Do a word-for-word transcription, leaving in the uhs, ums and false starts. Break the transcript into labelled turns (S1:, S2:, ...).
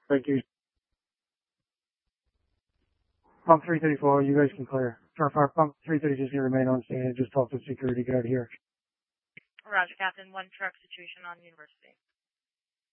S1: Thank you. Pump three thirty-four, you guys can clear. Starfire, pump three thirty just need to remain on stand and just talk to the security guard here.
S2: Roger, Captain. One truck situation on University.